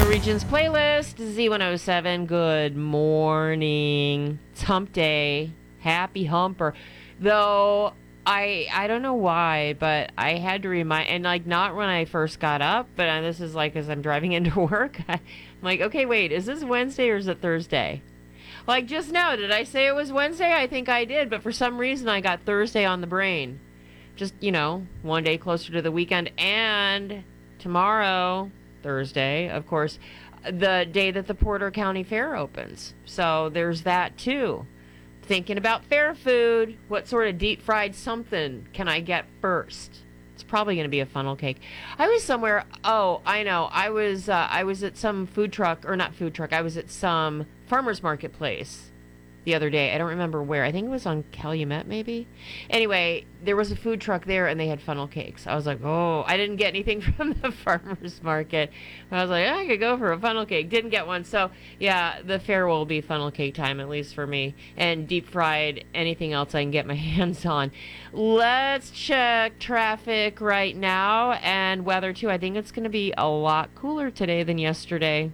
Regions playlist, Z107. Good morning. It's hump day. Happy humper. Though I don't know why, but I had to remind, and like not when I first got up, but this is like as I'm driving into work. I'm like, okay, wait, is this Wednesday or is it Thursday? Like just now, did I say it was Wednesday? I think I did, but for some reason I got Thursday on the brain. Just, one day closer to the weekend, and tomorrow, Thursday, of course, the day that the Porter County Fair opens. So there's that too. Thinking about fair food, what sort of deep fried something can I get first? It's probably going to be a funnel cake. I was somewhere. Oh, I know. I was at some food truck, or not food truck. I was at some farmers marketplace the other day. I don't remember where. I think it was on Calumet, maybe. Anyway, there was a food truck there, and they had funnel cakes. I was like, oh, I didn't get anything from the farmer's market. I was like, I could go for a funnel cake. Didn't get one. So, yeah, the fair will be funnel cake time, at least for me. And deep fried, anything else I can get my hands on. Let's check traffic right now and weather, too. I think it's going to be a lot cooler today than yesterday.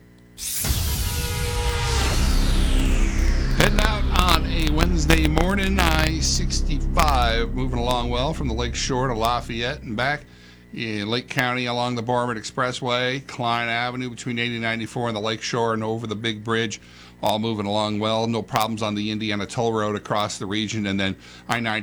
Heading out on a Wednesday morning, I-65, moving along well from the Lake Shore to Lafayette and back in Lake County along the Barnett Expressway, Klein Avenue between 80 and 94 and the Lake Shore and over the big bridge, all moving along well. No problems on the Indiana Toll Road across the region, and then I-90